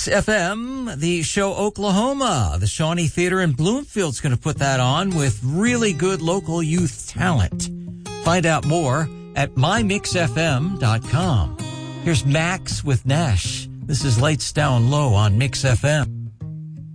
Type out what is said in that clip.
Mix FM, the show Oklahoma. The Shawnee Theater in Bloomfield's going to put that on with really good local youth talent. Find out more at mymixfm.com. Here's Max with Nash. This is Lights Down Low on Mix FM.